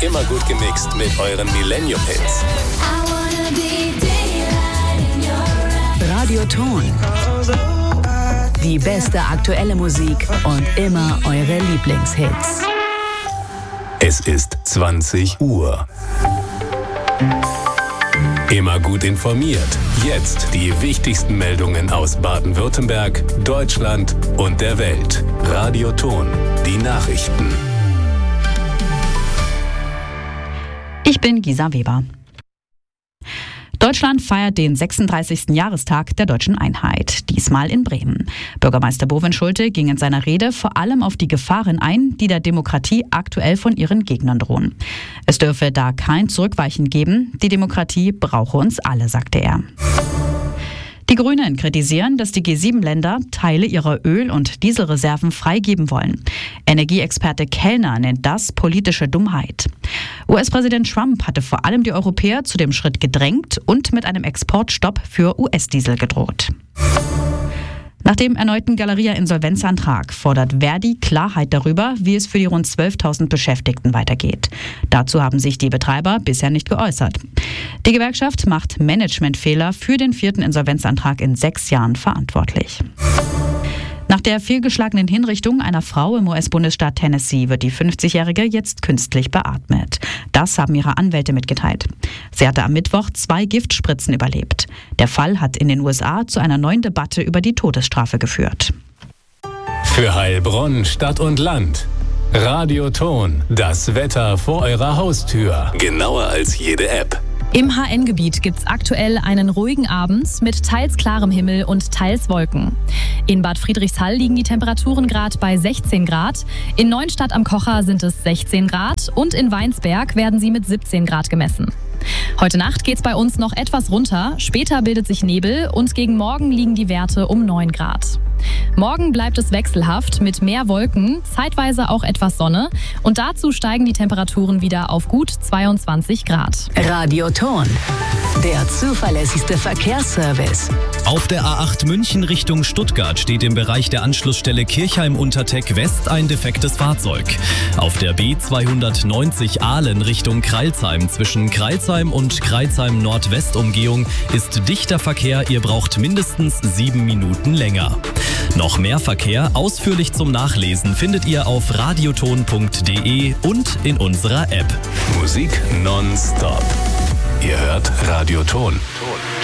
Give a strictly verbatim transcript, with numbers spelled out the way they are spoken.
Immer gut gemixt mit euren Millennium-Hits. Radioton. Die beste aktuelle Musik und immer eure Lieblingshits. Es ist zwanzig Uhr. Immer gut informiert. Jetzt die wichtigsten Meldungen aus Baden-Württemberg, Deutschland und der Welt. Radioton. Die Nachrichten. Ich bin Gisa Weber. Deutschland feiert den sechsunddreißigsten Jahrestag der deutschen Einheit, diesmal in Bremen. Bürgermeister Bovin Schulte ging in seiner Rede vor allem auf die Gefahren ein, die der Demokratie aktuell von ihren Gegnern drohen. Es dürfe da kein Zurückweichen geben, die Demokratie brauche uns alle, sagte er. Die Grünen kritisieren, dass die G sieben Länder Teile ihrer Öl- und Dieselreserven freigeben wollen. Energieexperte Kellner nennt das politische Dummheit. U S-Präsident Trump hatte vor allem die Europäer zu dem Schritt gedrängt und mit einem Exportstopp für U S-Diesel gedroht. Nach dem erneuten Galeria-Insolvenzantrag fordert Verdi Klarheit darüber, wie es für die rund zwölftausend Beschäftigten weitergeht. Dazu haben sich die Betreiber bisher nicht geäußert. Die Gewerkschaft macht Managementfehler für den vierten Insolvenzantrag in sechs Jahren verantwortlich. Nach der fehlgeschlagenen Hinrichtung einer Frau im U S-Bundesstaat Tennessee wird die fünfzigjährige jetzt künstlich beatmet. Das haben ihre Anwälte mitgeteilt. Sie hatte am Mittwoch zwei Giftspritzen überlebt. Der Fall hat in den U S A zu einer neuen Debatte über die Todesstrafe geführt. Für Heilbronn, Stadt und Land. Radioton. Das Wetter vor eurer Haustür. Genauer als jede App. Im H N-Gebiet gibt's aktuell einen ruhigen Abend mit teils klarem Himmel und teils Wolken. In Bad Friedrichshall liegen die Temperaturen gerade bei sechzehn Grad. In Neuenstadt am Kocher sind es sechzehn Grad und in Weinsberg werden sie mit siebzehn Grad gemessen. Heute Nacht geht's bei uns noch etwas runter, später bildet sich Nebel und gegen Morgen liegen die Werte um neun Grad. Morgen bleibt es wechselhaft mit mehr Wolken, zeitweise auch etwas Sonne und dazu steigen die Temperaturen wieder auf gut zweiundzwanzig Grad. Radioton, der zuverlässigste Verkehrsservice. Auf der A acht München Richtung Stuttgart steht im Bereich der Anschlussstelle Kirchheim-Unterteck West ein defektes Fahrzeug. Auf der B zweihundertneunzig Ahlen Richtung Crailsheim zwischen Crailsheim und Crailsheim-Nordwest-Umgehung ist dichter Verkehr, ihr braucht mindestens sieben Minuten länger. Noch mehr Verkehr ausführlich zum Nachlesen findet ihr auf radioton punkt de und in unserer App. Musik nonstop. Ihr hört Radioton.